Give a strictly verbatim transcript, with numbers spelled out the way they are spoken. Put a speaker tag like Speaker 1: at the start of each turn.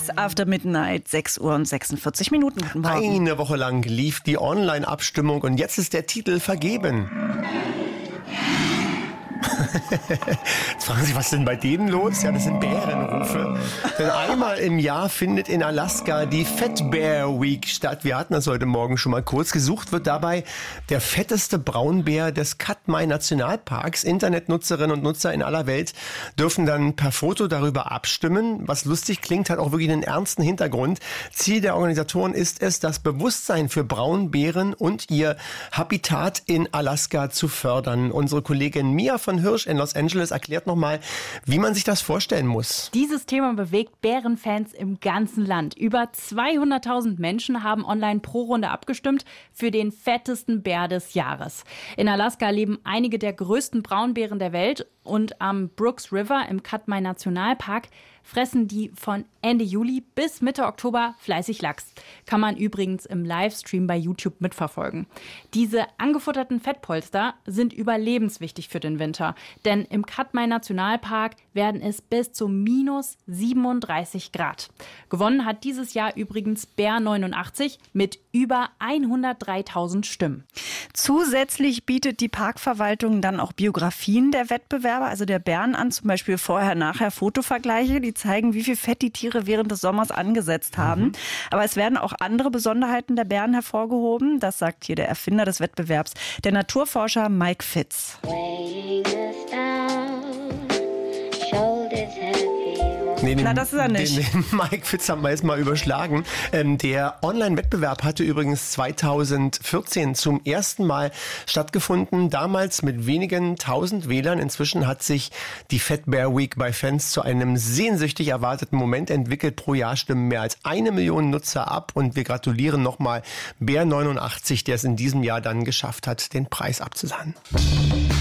Speaker 1: Six After Midnight, sechs Uhr und sexundvierzig Minuten. Guten Morgen.
Speaker 2: Eine Woche lang lief die Online-Abstimmung und jetzt ist der Titel vergeben. Jetzt fragen Sie, was ist denn bei denen los? Ja, das sind Bärenrufe. Denn einmal im Jahr findet in Alaska die Fat Bear Week statt. Wir hatten das heute Morgen schon mal kurz. Gesucht wird dabei der fetteste Braunbär des Katmai Nationalparks. Internetnutzerinnen und Nutzer in aller Welt dürfen dann per Foto darüber abstimmen. Was lustig klingt, hat auch wirklich einen ernsten Hintergrund. Ziel der Organisatoren ist es, das Bewusstsein für Braunbären und ihr Habitat in Alaska zu fördern. Unsere Kollegin Mia von Hirsch in Los Angeles erklärt nochmal, wie man sich das vorstellen muss.
Speaker 3: Dieses Thema bewegt Bärenfans im ganzen Land. Über zweihunderttausend Menschen haben online pro Runde abgestimmt für den fettesten Bär des Jahres. In Alaska leben einige der größten Braunbären der Welt und am Brooks River im Katmai Nationalpark fressen die von Ende Juli bis Mitte Oktober fleißig Lachs. Kann man übrigens im Livestream bei YouTube mitverfolgen. Diese angefutterten Fettpolster sind überlebenswichtig für den Winter. Denn im Katmai Nationalpark werden es bis zu minus siebenunddreißig Grad. Gewonnen hat dieses Jahr übrigens Bär neunundachtzig mit über hundertdreitausend Stimmen.
Speaker 1: Zusätzlich bietet die Parkverwaltung dann auch Biografien der Wettbewerber, also der Bären an, zum Beispiel Vorher-Nachher-Fotovergleiche, die zeigen, wie viel Fett die Tiere während des Sommers angesetzt haben. Mhm. Aber es werden auch andere Besonderheiten der Bären hervorgehoben. Das sagt hier der Erfinder des Wettbewerbs, der Naturforscher Mike Fitz.
Speaker 2: Nee, den,
Speaker 1: Na, das ist er nicht.
Speaker 2: Den, den Mike Fitz haben wir jetzt mal überschlagen. Ähm, der Online-Wettbewerb hatte übrigens zweitausendvierzehn zum ersten Mal stattgefunden. Damals mit wenigen tausend Wählern. Inzwischen hat sich die Fat Bear Week bei Fans zu einem sehnsüchtig erwarteten Moment entwickelt. Pro Jahr stimmen mehr als eine Million Nutzer ab. Und wir gratulieren nochmal Bär neunundachtzig, der es in diesem Jahr dann geschafft hat, den Preis abzusahnen.